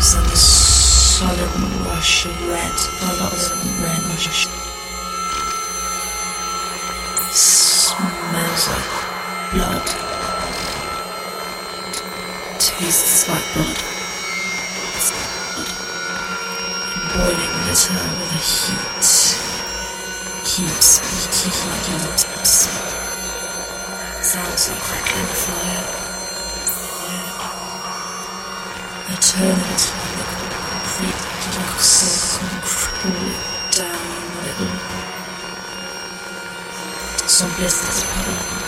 leaves and the solid rush of red, lots of red rush. Smells like blood. Tastes like blood. Boiling litter with a heat. Keeps. Sounds like crackling fire. I turn it on the concrete like silk and crawl it down a little. Some blisters puddle.